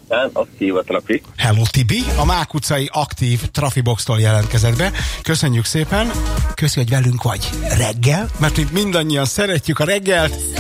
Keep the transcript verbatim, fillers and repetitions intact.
után aktív a trafi. Hello Tibi, a Mák utcai aktív trafiboxtól jelentkezett be. Köszönjük szépen, köszi, hogy velünk vagy reggel, mert itt mindannyian szeretjük a reggelt.